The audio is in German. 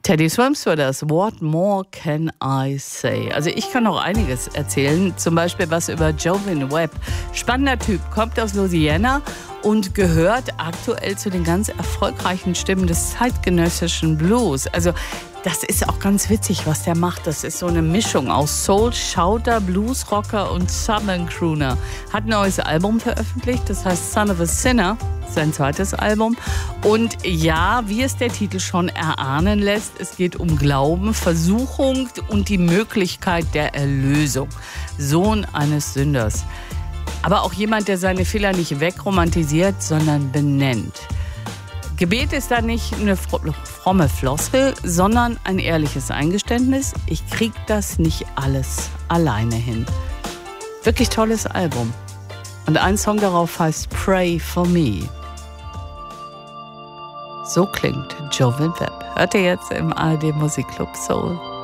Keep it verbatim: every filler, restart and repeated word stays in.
Teddy Swims war das. What more can I say? Also ich kann noch einiges erzählen, zum Beispiel was über Jovin Webb. Spannender Typ, kommt aus Louisiana und gehört aktuell zu den ganz erfolgreichen Stimmen des zeitgenössischen Blues. Also das ist auch ganz witzig, was der macht. Das ist so eine Mischung aus Soul, Shouter, Bluesrocker und Southern Crooner. Hat ein neues Album veröffentlicht, das heißt Son of a Sinner, sein zweites Album. Und ja, wie es der Titel schon erahnen lässt, es geht um Glauben, Versuchung und die Möglichkeit der Erlösung. Sohn eines Sünders. Aber auch jemand, der seine Fehler nicht wegromantisiert, sondern benennt. Gebet ist da nicht eine fromme Floskel, sondern ein ehrliches Eingeständnis. Ich krieg das nicht alles alleine hin. Wirklich tolles Album. Und ein Song darauf heißt Pray for Me. So klingt Jovin Webb. Hört ihr jetzt im A R D Musikclub Soul.